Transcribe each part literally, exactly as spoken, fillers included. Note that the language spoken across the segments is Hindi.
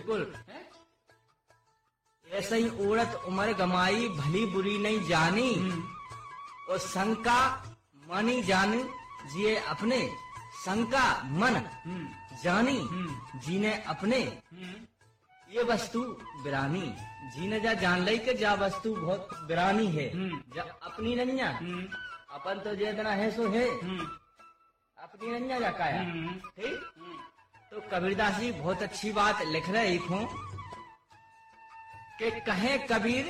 बिल्कुल। है? ऐसे ही औरत उम्र गमाई भली बुरी नहीं जानी, और शंका मानी जान जिए अपने, शंका मन जानी जीने अपने, ये वस्तु बिरानी। जीने जा जान लई के जा वस्तु बहुत बिरानी है, जा अपनी नन्या अपन तो जितना है सो है, अपनी नन्या जा काया। ठीक। तो कबीरदास जी बहुत अच्छी बात लिख रहे हो कि कहे कबीर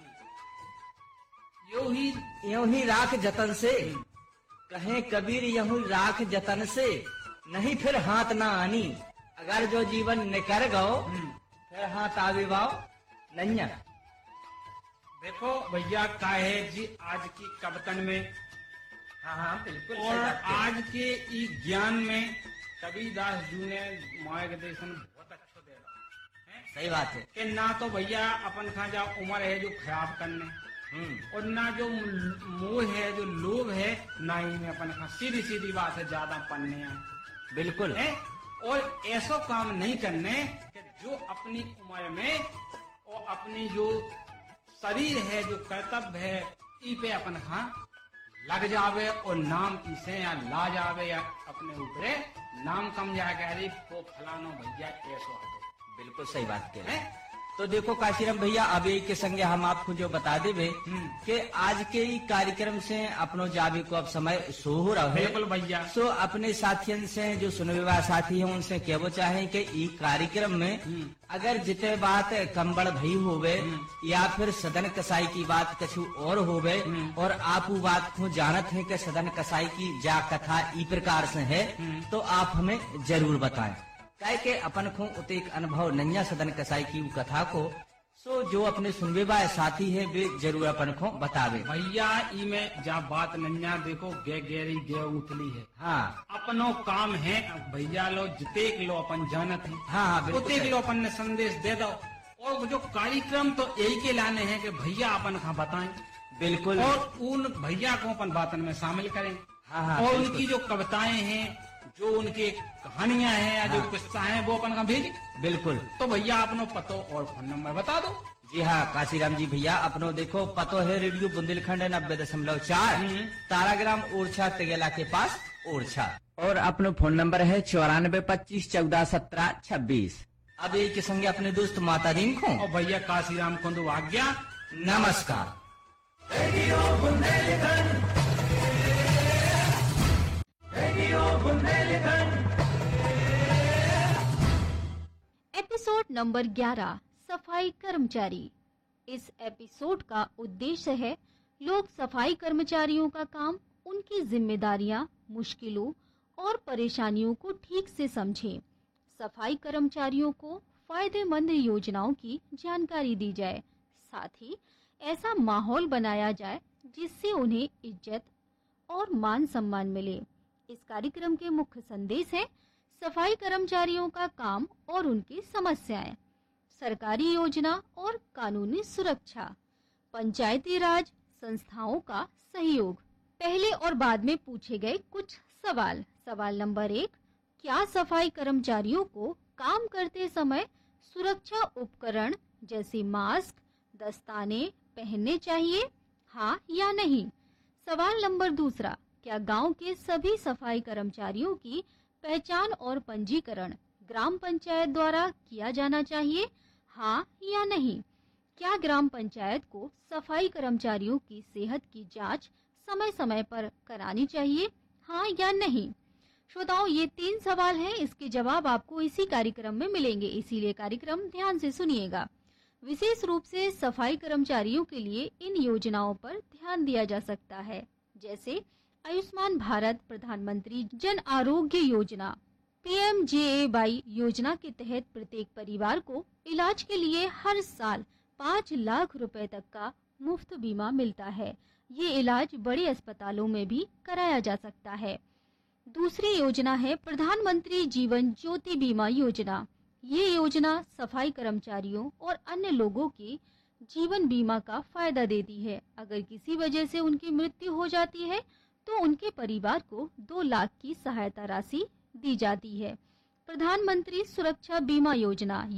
यूं ही यूं ही राख जतन से, कहे कबीर यूं ही राख जतन से, नहीं फिर हाथ ना आनी। अगर जो जीवन निकर गो फिर हाथ आवे वाओ नन्या। देखो भैया का है जी आज की कवतन में, हाँ हाँ बिल्कुल। और आज के ई ज्ञान में कबीरदास जी ने मार्गदर्शन बहुत अच्छा दे रहा है। सही बात है कि ना तो भैया अपन खा जा उम्र है जो खराब करने, और ना जो मोह है जो लोभ है, ना ही में अपन खा सीधी सीधी बात है ज्यादा पढ़ने आए। बिल्कुल है। और ऐसा काम नहीं करने कि जो अपनी उम्र में और अपनी जो शरीर है जो कर्तव्य है ई पे अपन खा लग जावे, और नाम इसे या ला जावे, या अपने ऊपर नाम कम जाएगा, अरे को फलानो भैया ऐसा है। बिल्कुल सही बात कह रहे हैं। तो देखो काशीराम भैया अब एक के संगे हम आपको जो बता देवे कि आज के ई कार्यक्रम से अपनो जावे को अब समय सो हो रहा है। बिल्कुल भैया। सो अपने साथियों से जो सुनने वाले साथी हैं उनसे कहना चाहे कि ई कार्यक्रम में अगर जितने बात कंबड़ भई होवे या फिर सदन कसाई की बात कछु और होवे, और आप वो बात को जानत हैं कि सदन कसाई की जा कथा ई प्रकार से है, तो आप हमें जरूर बताएं। काय के अपन को उतेक अनुभव नन्या सदन कसाई की कथा को, सो जो अपने सुनवे वाले साथी है वे जरूर अपन को बतावे। भैया ई में जा बात नन्या देखो गे गेरी गे उतली है। हाँ अपनो काम है भैया लो जितेक लो अपन जानत है। हाँ हाँ बिल्कुल। उतेक लो अपन ने संदेश दे दो, और जो कार्यक्रम तो यही के लाने हैं कि भैया अपन का बताएं। बिल्कुल। और उन भैया को अपन बातन में शामिल करें। हाँ हाँ और बिल्कुल। उनकी जो कविताएं हैं, जो उनके कहानियां हैं या जो किस्सा हैं वो अपन का भेज। बिल्कुल। तो भैया अपनो पतो और फोन नंबर बता दो। जी हाँ काशीराम जी भैया अपनो देखो पतो है रेडियो बुंदेलखंड नब्बे दशमलव चार ताराग्राम ओरछा तेगेला के पास ओरछा, और अपनो फोन नंबर है चौरानबे पच्चीस चौदह सत्रह छब्बीस। अब एक के संगे अपने दोस्त माता दीन को और भैया काशीराम को आज्ञा नमस्कार। Radio Bundelkhand, radio Bundelkhand. Episode number ग्यारह, सफाई कर्मचारी। इस एपिसोड का उद्देश्य है लोग सफाई कर्मचारियों का काम, उनकी जिम्मेदारियां, मुश्किलों और परेशानियों को ठीक से समझें। सफाई कर्मचारियों को फायदेमंद योजनाओं की जानकारी दी जाए, साथ ही ऐसा माहौल बनाया जाए जिससे उन्हें इज्जत और मान सम्मान मिले। इस कार्यक्रम के मुख्य संदेश है सफाई कर्मचारियों का काम और उनकी समस्याएं, सरकारी योजना और कानूनी सुरक्षा, पंचायती राज संस्थाओं का सहयोग। पहले और बाद में पूछे गए कुछ सवाल। सवाल नंबर एक, क्या सफाई कर्मचारियों को काम करते समय सुरक्षा उपकरण जैसे मास्क, दस्ताने पहनने चाहिए, हाँ या नहीं? सवाल नंबर दूसरा, क्या गांव के सभी सफाई कर्मचारियों की पहचान और पंजीकरण ग्राम पंचायत द्वारा किया जाना चाहिए, हाँ या नहीं? क्या ग्राम पंचायत को सफाई कर्मचारियों की सेहत की जांच समय समय पर करानी चाहिए, हाँ या नहीं? श्रोताओं, ये तीन सवाल हैं, इसके जवाब आपको इसी कार्यक्रम में मिलेंगे, इसीलिए कार्यक्रम ध्यान से सुनिएगा। विशेष रूप से सफाई कर्मचारियों के लिए इन योजनाओं पर ध्यान दिया जा सकता है, जैसे आयुष्मान भारत प्रधानमंत्री जन आरोग्य योजना, पी एम जे ए वाई योजना के तहत प्रत्येक परिवार को इलाज के लिए हर साल पाँच लाख रुपए तक का मुफ्त बीमा मिलता है। ये इलाज बड़े अस्पतालों में भी कराया जा सकता है। दूसरी योजना है प्रधानमंत्री जीवन ज्योति बीमा योजना। ये योजना सफाई कर्मचारियों और अन्य लोगों के जीवन बीमा का फायदा देती है। अगर किसी वजह से उनकी मृत्यु हो जाती है तो उनके परिवार को दो लाख की सहायता राशि दी जाती है। प्रधानमंत्री सुरक्षा बीमा योजना